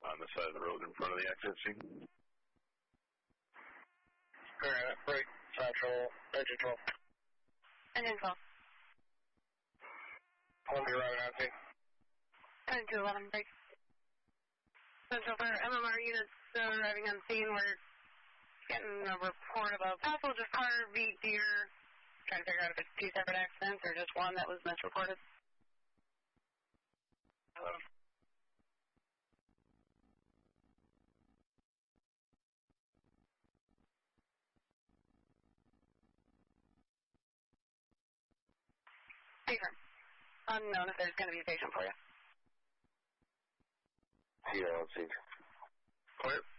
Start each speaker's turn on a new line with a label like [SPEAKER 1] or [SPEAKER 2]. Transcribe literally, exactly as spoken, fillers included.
[SPEAKER 1] on the side of the road in front of the exit scene.
[SPEAKER 2] Alright, break, Central, engine twelve.
[SPEAKER 3] Engine twelve.
[SPEAKER 2] Hold your right, Nancy.
[SPEAKER 3] Engine two eleven, break. Central for M M R units uh, arriving on scene. We're getting a report of a passenger car beat deer. Trying to figure out if it's two separate accidents or just one that was misreported. Hello. Patient. Unknown if there's going to be a patient for you.
[SPEAKER 2] Yeah, let's see.
[SPEAKER 1] Clear.